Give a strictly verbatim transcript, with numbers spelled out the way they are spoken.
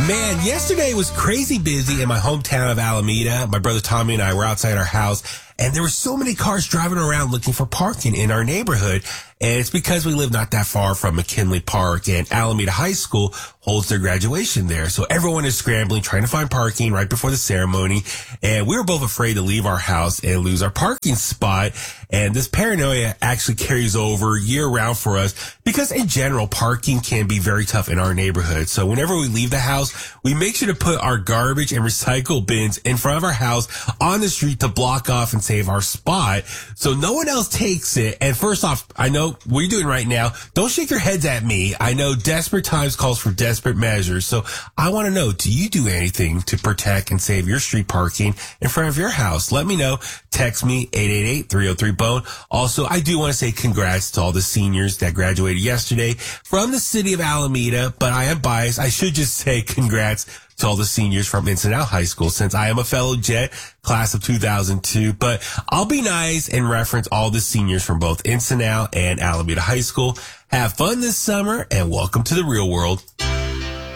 Man, yesterday was crazy busy in my hometown of Alameda. My brother Tommy and I were outside our house, and there were so many cars driving around looking for parking in our neighborhood. And it's because we live not that far from McKinley Park, and Alameda High School holds their graduation there. So everyone is scrambling, trying to find parking right before the ceremony. And we were both afraid to leave our house and lose our parking spot. And this paranoia actually carries over year round for us because in general, parking can be very tough in our neighborhood. So whenever we leave the house, we make sure to put our garbage and recycle bins in front of our house on the street to block off and save our spot so no one else takes it. And first off, I know what you're doing right now. Don't shake your heads at me. I know desperate times calls for desperate measures. So I want to know, do you do anything to protect and save your street parking in front of your house? Let me know. Text me eight eight eight, three oh three, bone. Also, I do want to say congrats to all the seniors that graduated yesterday from the city of Alameda, but I am biased. I should just say congrats to all the seniors from Ensenada High School, since I am a fellow Jet, class of two thousand two. But I'll be nice and reference all the seniors from both Ensenada and Alameda High School. Have fun this summer and welcome to the real world.